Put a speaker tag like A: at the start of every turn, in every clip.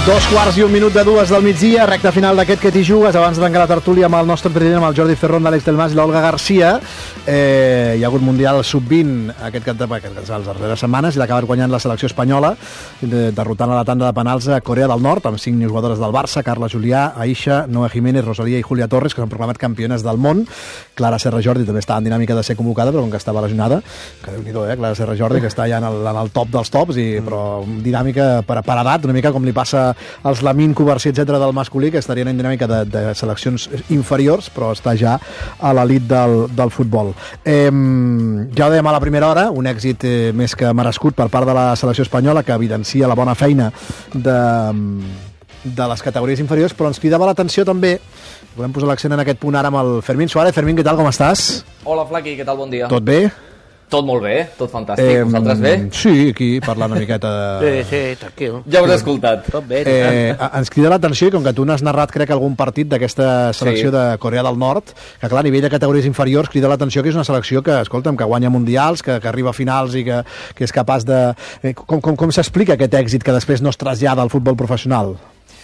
A: 2:01 del migdia, recta final d'aquest Que t'hi jugues. Abans de tancar la tertúlia amb el nostre president, amb el Jordi Ferrón, l'Àlex Delmas i l'Olga Garcia. Hi ha hagut Mundial Sub-20 les darreres setmanes i l'ha acabat guanyant la selecció espanyola, derrotant a la tanda de penals a Corea del Nord, amb 5 jugadores del Barça: Carla Julià, Aisha, Noé Jiménez, Rosalía i Julia Torres, que s'han proclamat campiones del món. Clara Serra Jordi també estava en dinàmica de ser convocada, però com que estava lesionada, que Déu-n'hi-do, Clara Serra Jordi, que està ja en el top dels tops, però dinàmica per edat, una mica com li passa als Lamin, Covarsí, etc. del masculí, que estarien en dinàmica de seleccions inferiors, però està ja a l'elit del futbol. Ja ho dèiem a la primera hora, un èxit més que merescut per part de la selecció espanyola, que evidencia la bona feina de les categories inferiors, però ens cridava l'atenció també, volem posar l'accent en aquest punt ara amb el Fermín Suárez. Fermín, què tal, com estàs?
B: Hola, Flaqui, què tal, bon dia?
A: Tot bé?
B: Tot molt bé, tot fantàstic. Vosaltres bé?
A: Sí, aquí parlant una miqueta de...
C: Sí, tranquil.
B: Ja us he escoltat.
C: Tot bé.
A: Ens crida l'atenció, i com que tu n'has narrat, crec, algun partit d'aquesta selecció de Corea del Nord, que clar, a nivell de categories inferiors crida l'atenció que és una selecció que, escolta'm, que guanya mundials, que arriba a finals i que és capaç de... Com s'explica aquest èxit que després no es trasllada al futbol professional?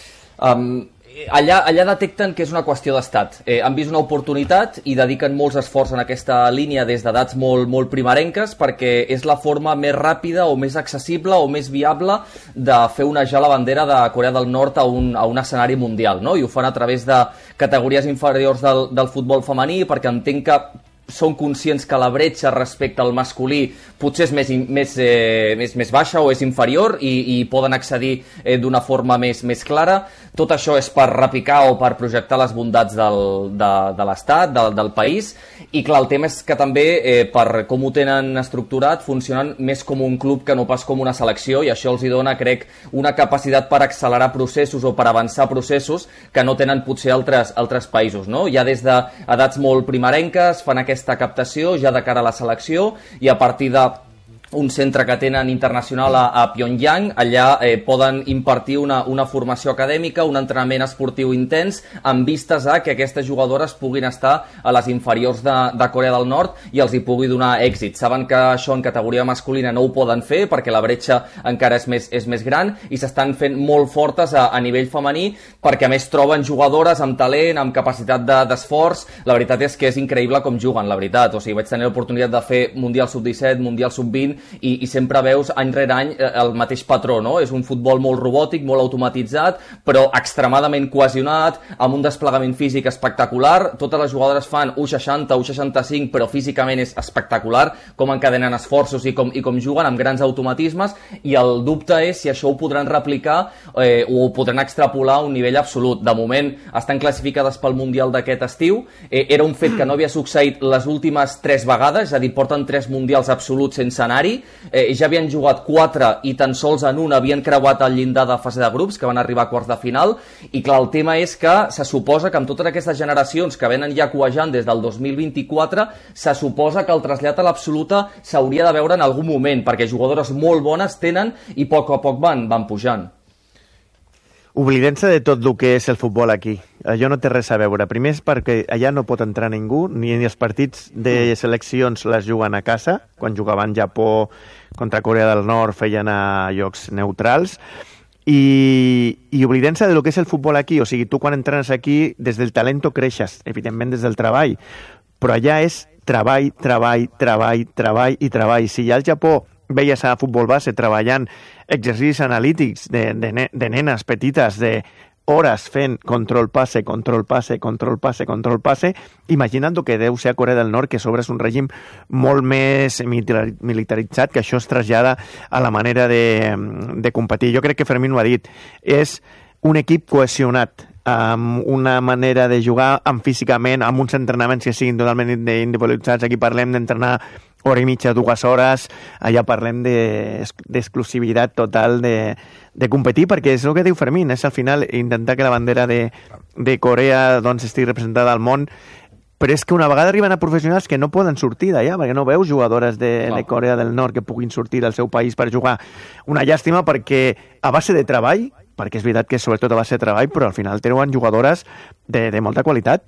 B: Allà detecten que és una qüestió d'estat. Han vist una oportunitat i dediquen molts esforços en aquesta línia des d'edats molt primerenques, perquè és la forma més ràpida o més accessible o més viable de fer onejar la bandera de Corea del Nord a un escenari mundial, no? I ho fan a través de categories inferiors del futbol femení, perquè entenc que són conscients que la bretxa respecte al masculí potser és més baixa o és inferior i poden accedir d'una forma més clara. Tot això és per repicar o per projectar les bondats de l'Estat, del país, i clar, el tema és que també per com ho tenen estructurat funcionen més com un club que no pas com una selecció, i això els hi dona, crec, una capacitat per accelerar processos o per avançar processos que no tenen potser altres països, no? Ja des d'edats molt primerenques fan aquesta captació ja de cara a la selecció, i a partir de un centre que tenen internacional a Pyongyang, allà poden impartir una formació acadèmica, un entrenament esportiu intens, amb vistes a que aquestes jugadores puguin estar a les inferiors de Corea del Nord i els hi pugui donar èxit. Saben que això en categoria masculina no ho poden fer perquè la bretxa encara és més gran, i s'estan fent molt fortes a nivell femení, perquè a més troben jugadores amb talent, amb capacitat d'esforç. La veritat és que és increïble com juguen, la veritat. O sigui, vaig tenir l'oportunitat de fer Mundial Sub-17, Mundial Sub-20, i sempre veus any rere any el mateix patró, no? És un futbol molt robòtic, molt automatitzat, però extremadament cohesionat, amb un desplegament físic espectacular. Totes les jugadores fan 1,60, 1,65, però físicament és espectacular com encadenen esforços i com juguen amb grans automatismes, i el dubte és si això ho podran replicar o ho podran extrapolar a un nivell absolut. De moment estan classificades pel Mundial d'aquest estiu. Era un fet que no havia succeït les últimes 3 vegades, és a dir, porten 3 Mundials absoluts sense anar-hi. Ja havien jugat 4 i tan sols en un havien creuat el llindar de fase de grups, que van arribar a quarts de final. I clar, el tema és que se suposa que amb totes aquestes generacions que venen ja cuejant des del 2024, se suposa que el trasllat a l'absoluta s'hauria de veure en algun moment, perquè jugadores molt bones tenen i a poc van pujant.
D: Oblidem-se de tot el que és el futbol aquí. Allò no té res a veure. Primer és perquè allà no pot entrar ningú, ni els partits de seleccions les juguen a casa. Quan jugaven Japó contra Corea del Nord feien a llocs neutrals. I oblidem-se de lo que és el futbol aquí. O sigui, tu quan entrenes aquí, des del talento creixes, evidentment des del treball. Però allà és treball. Si ja al Japó veies a futbol base treballant exercicis analítics de nenes petites de hores fent control passe, imagina't el que deu ser a Corea del Nord, que a sobre és un règim molt més militaritzat, que això es trasllada a la manera de competir. Jo crec que Fermín ho ha dit, és un equip cohesionat, amb una manera de jugar, amb físicament, amb uns entrenaments que siguin totalment individualitzats. Aquí parlem d'entrenar hora i mitja, 2 hores, allà parlem d'exclusivitat total de competir, perquè és el que diu Fermín, és al final intentar que la bandera de Corea doncs estigui representada al món, però és que una vegada arriben a professionals que no poden sortir d'allà, perquè no veus jugadores de Corea del Nord que puguin sortir del seu país per jugar. Una llàstima, perquè a base de treball, perquè és veritat que sobretot a base de treball, però al final treuen jugadores de molta qualitat.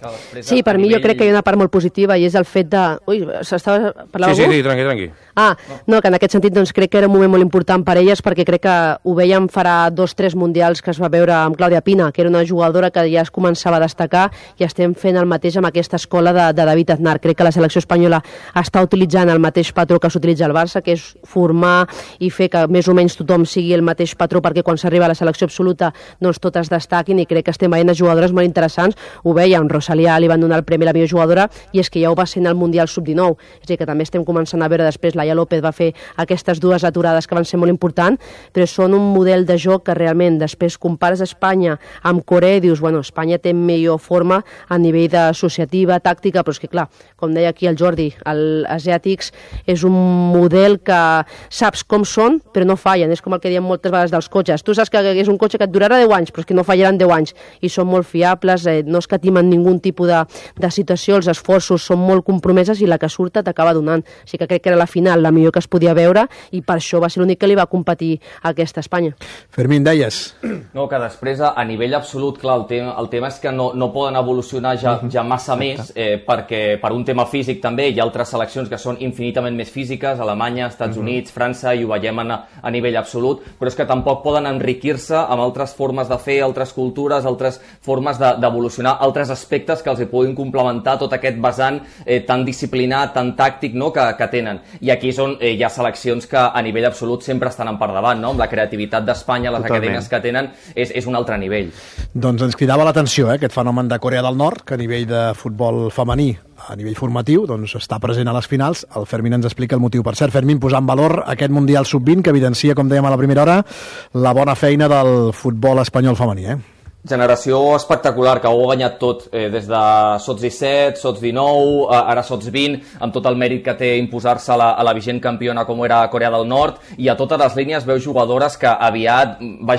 C: Sí, per mi jo crec que hi ha una part molt positiva i és el fet de... Ui, s'estava parlant algú?
E: Sí, tranqui.
C: No, que en aquest sentit doncs, crec que era un moment molt important per elles perquè crec que ho veiem farà 2-3 mundials que es va veure amb Clàudia Pina, que era una jugadora que ja es començava a destacar i estem fent el mateix amb aquesta escola de David Aznar. Crec que la selecció espanyola està utilitzant el mateix patró que s'utilitza al Barça, que és formar i fer que més o menys tothom sigui el mateix patró perquè quan s'arriba a la selecció absoluta doncs totes destaquin i crec que estem veient jugadores molt interessants. Ho veiem, Rosalía li van donar el premi a la millor jugadora i és que ja ho va ser en el Mundial Sub-19. És a dir, que també estem començant a veure després, Laia López va fer aquestes 2 aturades que van ser molt importants, però són un model de joc que realment després compares Espanya amb Corea i dius, bueno, Espanya té millor forma a nivell d'associativa, tàctica, però és que clar, com deia aquí el Jordi, els asiàtics és un model que saps com són, però no fallen. És com el que diem moltes vegades dels cotxes. Tu saps que és un cotxe que et durarà 10 anys, però és que no fallaran 10 anys i són molt fiables, no escatimen ningú tipus de situació, els esforços són molt compromeses i la que surt t'acaba donant. O sigui que crec que era la final la millor que es podia veure i per això va ser l'únic que li va competir a aquesta Espanya.
A: Fermín, deies?
B: No, que després a nivell absolut, clar, el tema és que no poden evolucionar ja massa més perquè per un tema físic també hi ha altres seleccions que són infinitament més físiques, Alemanya, Estats Units, França, i ho veiem a nivell absolut, però és que tampoc poden enriquir-se amb altres formes de fer, altres cultures, altres formes d'evolucionar, altres aspectes que els hi puguin complementar tot aquest vessant tan disciplinat, tan tàctic, no?, que tenen. I aquí hi ha seleccions que a nivell absolut sempre estan per davant, no?, amb la creativitat d'Espanya, les acadèmies que tenen, és un altre nivell.
A: Doncs ens cridava l'atenció aquest fenomen de Corea del Nord, que a nivell de futbol femení, a nivell formatiu, doncs està present a les finals. El Fermín ens explica el motiu. Per cert, Fermín, posar en valor aquest Mundial Sub-20 que evidencia, com dèiem a la primera hora, la bona feina del futbol espanyol femení,
B: Generació espectacular, que ho ha guanyat tot, des de sots 17, sots 19, ara sots 20, amb tot el mèrit que té imposar-se a la vigent campiona com era Corea del Nord, i a totes les línies veu jugadores que aviat,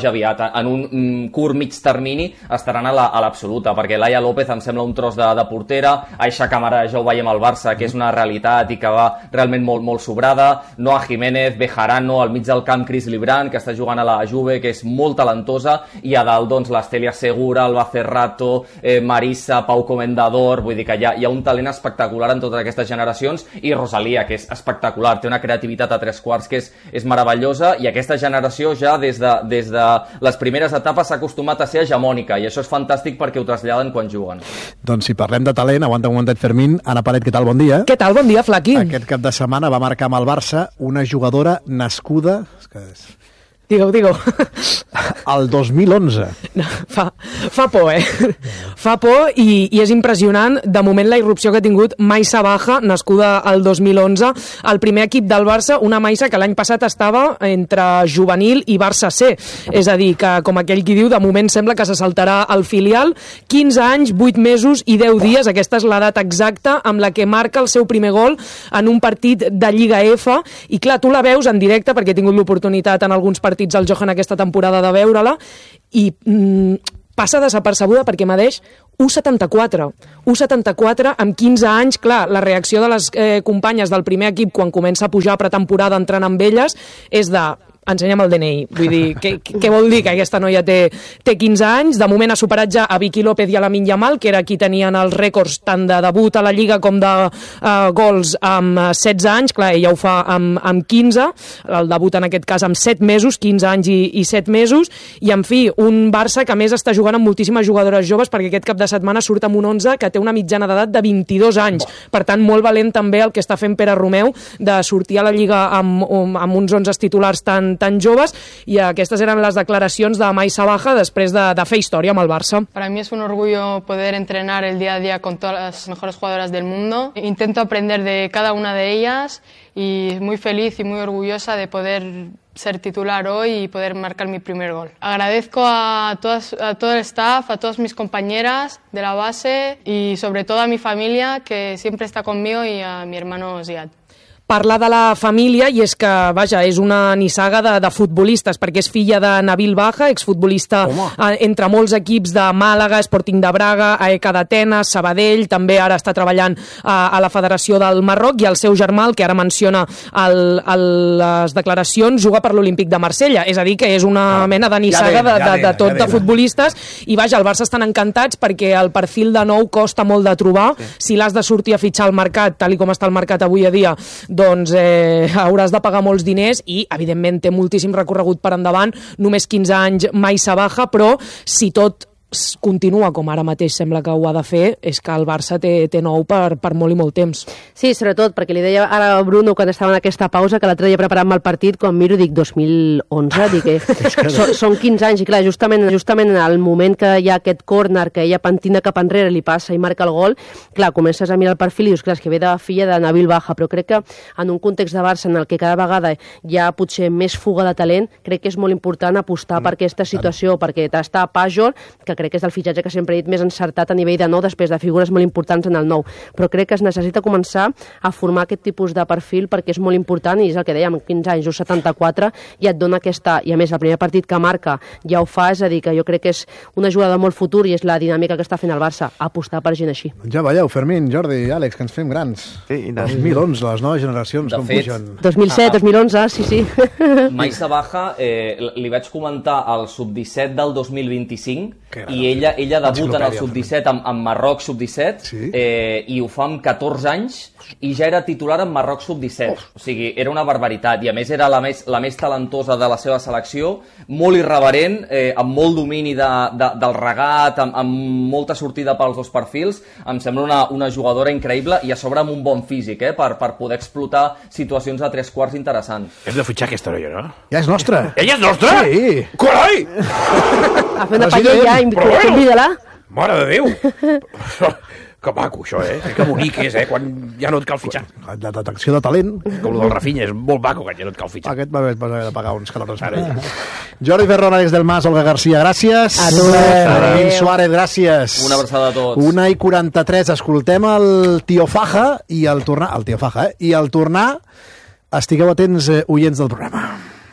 B: en un curt mig termini, estaran a l'absoluta, perquè Laia López em sembla un tros de portera, Aixa Camara ja ho veiem al Barça, que és una realitat i que va realment molt sobrada, Noa Jiménez, Bejarano, al mig del camp Cris Libran, que està jugant a la Juve, que és molt talentosa, i a dalt, doncs, l'Estèlia Segura, Alba Cerrato, Marisa, Pau Comendador, vull dir que hi ha un talent espectacular en totes aquestes generacions, i Rosalía, que és espectacular, té una creativitat a 3/4 que és meravellosa, i aquesta generació ja des de les primeres etapes s'ha acostumat a ser hegemònica, i això és fantàstic perquè ho traslladen quan juguen.
A: Doncs si parlem de talent, aguanta un momentet, Fermín. Anna Paret, què tal? Bon dia.
F: Què tal? Bon dia, Flaqui.
A: Aquest cap de setmana va marcar amb el Barça una jugadora nascuda...
F: Digue-ho.
A: El 2011.
F: No, fa por, Fa por i és impressionant. De moment, la irrupció que ha tingut Maisa Baja, nascuda al 2011, el primer equip del Barça, una Maisa que l'any passat estava entre juvenil i Barça C. És a dir, que, com aquell qui diu, de moment sembla que se saltarà al filial. 15 anys, 8 mesos i 10 dies. Aquesta és l'edat exacta amb la que marca el seu primer gol en un partit de Lliga F. I clar, tu la veus en directe, perquè he tingut l'oportunitat en alguns partits al Johan aquesta temporada de veure-la, i passa desapercebuda perquè medeix 1,74 amb 15 anys. Clar, la reacció de les companyes del primer equip quan comença a pujar pretemporada entrant amb elles és de... ensenya'm el DNI, vull dir, què vol dir que aquesta noia té 15 anys? De moment ha superat ja a Vicky López i a Lamine Yamal, que era qui tenien els rècords tant de debut a la Lliga com de gols amb 16 anys, clar, ella ho fa amb 15, el debut en aquest cas amb 7 mesos, 15 anys i 7 mesos, i en fi, un Barça que a més està jugant amb moltíssimes jugadores joves, perquè aquest cap de setmana surt amb un 11 que té una mitjana d'edat de 22 anys, per tant molt valent també el que està fent Pere Romeu de sortir a la Lliga amb uns 11 titulars tan joves, y estas eran las declaracions de Maisa Baja després de fer història amb el Barça.
G: Para mí es un orgullo poder entrenar el día a día con todas las mejores jugadoras del mundo. Intento aprender de cada una de ellas y muy feliz y muy orgullosa de poder ser titular hoy y poder marcar mi primer gol. Agradezco a todo el staff, a todas mis compañeras de la base y sobre todo a mi familia que siempre está conmigo y a mi hermano Ziad.
F: parlar de la família, i és que, vaja, és una nissaga de futbolistes, perquè és filla de Nabil Baja, exfutbolista entre molts equips de Màlaga, Sporting de Braga, AEK d'Atenes, Sabadell, també ara està treballant a la Federació del Marroc, i el seu germà, el que ara menciona les declaracions, juga per l'Olímpic de Marsella, és a dir, que és una mena de nissaga de tot de futbolistes, i vaja, el Barça estan encantats perquè el perfil de nou costa molt de trobar. Si l'has de sortir a fitxar al mercat, tal com està el mercat avui a dia, doncs hauràs de pagar molts diners i, evidentment, té moltíssim recorregut per endavant, només 15 anys mai s'abaja, però si tot continua com ara mateix sembla que ho ha de fer, és que el Barça té nou per molt i molt temps.
C: Sí, sobretot, perquè li deia ara a Bruno quan estava en aquesta pausa que l'altre dia preparant-me el partit, quan miro dic 2011, dic són 15 anys, i clar, justament en el moment que hi ha aquest córner, que ella pentina cap enrere, li passa i marca el gol, clar, comences a mirar el perfil i dius, clar, és que ve de filla de Nabil Baja, però crec que en un context de Barça en el que cada vegada hi ha potser més fuga de talent, crec que és molt important apostar per aquesta situació, perquè està Pajor, que crec que és el fitxatge que sempre he dit més encertat a nivell de nou, després de figures molt importants en el nou, però crec que es necessita començar a formar aquest tipus de perfil perquè és molt important, i és el que dèiem, 15 anys, 74, i et dona aquesta, i a més el primer partit que marca ja ho fa, és a dir, que jo crec que és una jugada molt futur i és la dinàmica que està fent el Barça, apostar per gent així.
A: Ja veieu, Fermín, Jordi, Àlex, que ens fem grans.
D: Sí,
A: 2011, les noves generacions,
B: de
A: com
B: fet,
A: pugen.
C: 2007, 2011, sí.
B: Maisa Baja, li vaig comentar al sub-17 del 2025, i ella debuta en el sub-17 amb Marroc sub-17,
A: sí?
B: I ho fa amb 14 anys, i ja era titular en Marroc sub-17. O sigui, era una barbaritat, i a més era la més talentosa de la seva selecció, molt irreverent, amb molt domini del regat, amb molta sortida pels dos perfils. Em sembla una jugadora increïble, i a sobre amb un bon físic, per poder explotar situacions a tres quarts interessants.
E: Hem de fitxar aquesta noia, no?
A: Ja és nostra.
E: Ella és nostra?
A: Sí.
E: Carai!
C: A fer una paella, convida-la.
E: Mare de Déu! Que maco, això, Que bonic és, quan ja no et cal fitxar.
A: La detecció de talent.
E: Com el del Rafinha, és molt maco, que ja no et cal fitxar.
A: Aquest vas haver de pagar uns calorons per ell. Jordi Ferrón, Àlex del Mas, Olga Garcia, gràcies.
C: A tu.
A: Fermín Suárez, gràcies.
B: Una abraçada a tots.
A: 1:43, escoltem el Tio Faja i el tornar... El Tio Faja, I al tornar, estigueu atents, oients del programa.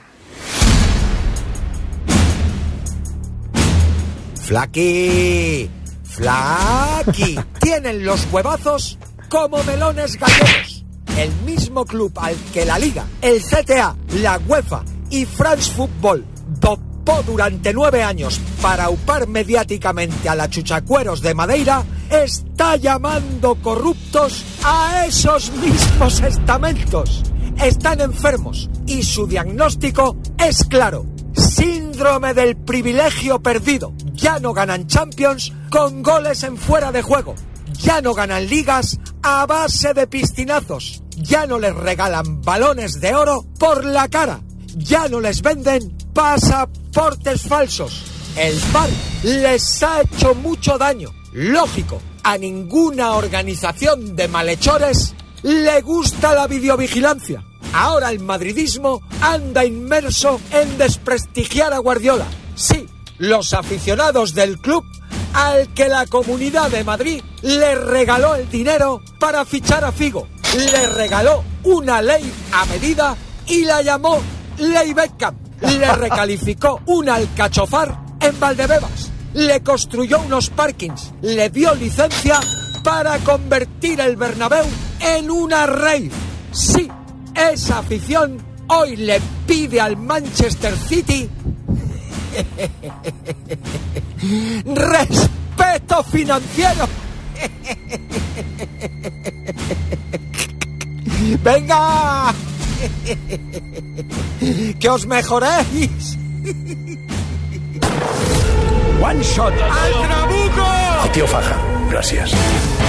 H: Flaqui, Flaqui, tienen los huevazos como melones gallegos. El mismo club al que la Liga, el CTA, la UEFA y France Football dopó durante 9 años para upar mediáticamente a la Chuchacueros de Madeira, está llamando corruptos a esos mismos estamentos. Están enfermos y su diagnóstico es claro. Síndrome del privilegio perdido. Ya no ganan Champions con goles en fuera de juego. Ya no ganan ligas a base de piscinazos. Ya no les regalan balones de oro por la cara. Ya no les venden pasaportes falsos. El VAR les ha hecho mucho daño. Lógico, a ninguna organización de malhechores le gusta la videovigilancia. Ahora el madridismo anda inmerso en desprestigiar a Guardiola. Sí, los aficionados del club al que la Comunidad de Madrid le regaló el dinero para fichar a Figo. Le regaló una ley a medida y la llamó Ley Beckham. Le recalificó un alcachofar en Valdebebas. Le construyó unos parkings. Le dio licencia para convertir el Bernabéu en una rave. Sí, esa afición hoy le pide al Manchester City respeto financiero. ¡Venga! ¡Que os mejoréis!
E: One shot.
H: ¡Al Trabuco!
E: El Tio Faja, gràcies.